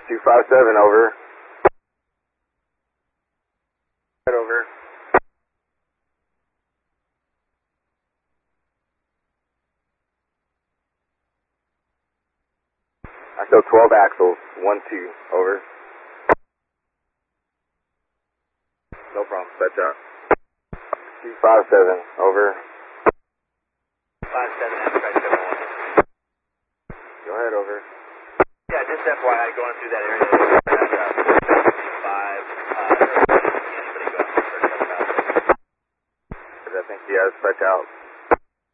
257, over. Over. I show 12 axles, 1-2, over. No problem, set shot. 257, over. 57, aspect 7. Go ahead, over. Yeah, just FYI, going through that area, I think he has spec out.